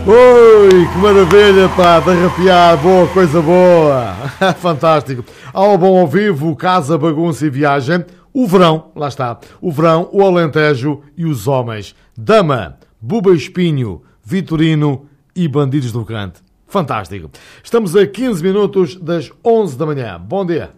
Oi, que maravilha, pá, de arrepiar, boa, coisa boa. Fantástico. Álbum ao vivo, Casa, Bagunça e Viagem. O verão, lá está, o verão, o Alentejo e os homens. Dama, Buba Espinho, Vitorino e Bandidos do Cante. Fantástico. Estamos a 15 minutos das 11 da manhã. Bom dia.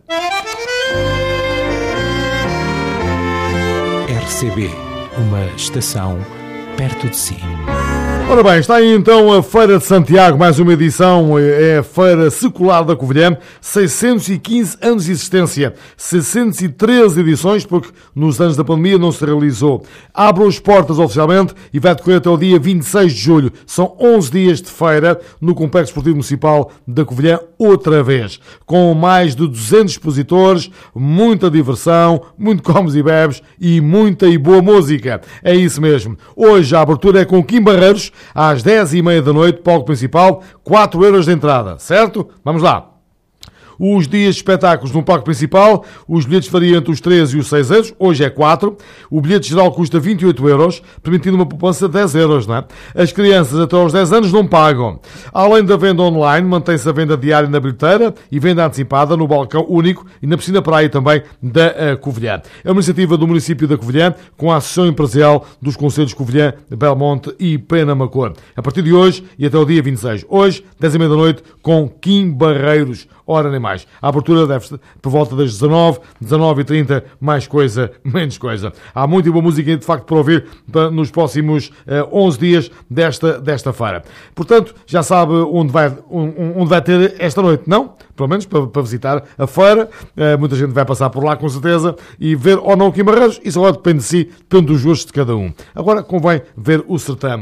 RCB, uma estação perto de si. Ora bem, está aí então a Feira de Santiago, mais uma edição, é a Feira Secular da Covilhã, 615 anos de existência, 613 edições, porque nos anos da pandemia não se realizou. Abram as portas oficialmente e vai decorrer até o dia 26 de julho. São 11 dias de feira no Complexo Esportivo Municipal da Covilhã, outra vez, com mais de 200 expositores, muita diversão, muito comes e bebes e muita e boa música. É isso mesmo. Hoje a abertura é com Kim Barreiros, às 10h30 da noite, palco principal, 4€ de entrada, certo? Vamos lá. Os dias de espetáculos no palco principal, os bilhetes variam entre os 3 e os 6€, hoje é 4. O bilhete geral custa 28€, permitindo uma poupança de 10€, não é? As crianças até aos 10 anos não pagam. Além da venda online, mantém-se a venda diária na bilheteira e venda antecipada no balcão único e na piscina praia também da Covilhã. É uma iniciativa do município da Covilhã com a Associação Empresarial dos Concelhos de Covilhã, Belmonte e Penamacor. A partir de hoje e até o dia 26. Hoje, 10h30 da noite, com Kim Barreiros. Ora nem mais. A abertura deve-se por volta das 19h30, mais coisa, menos coisa. Há muita boa música, de facto, para ouvir nos próximos 11 dias desta feira. Portanto, já sabe onde vai ter esta noite, não? Pelo menos para visitar a feira. Muita gente vai passar por lá, com certeza, e ver ou não Kim Barreiros. Isso agora depende de si, depende dos gostos de cada um. Agora convém ver o certame.